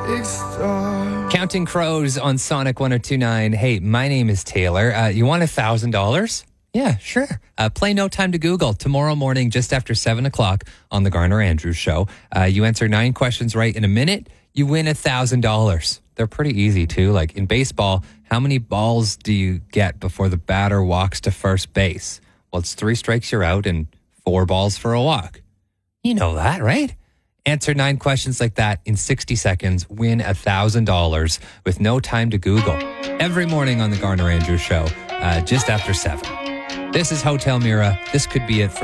big star. Counting Crows on Sonic 102.9. Hey, my name is Taylor. You want $1,000? Yeah, sure. Play No Time to Google tomorrow morning just after 7 o'clock on the Garner Andrews Show. You answer 9 questions right in a minute, you win $1,000. They're pretty easy, too. Like in baseball, how many balls do you get before the batter walks to first base? Well, it's 3 strikes, you're out, and 4 balls for a walk. You know that, right? Answer 9 questions like that in 60 seconds, win $1,000 with no time to Google. Every morning on the Garner Andrews Show, just after 7. This is Hotel Mira. This could be it for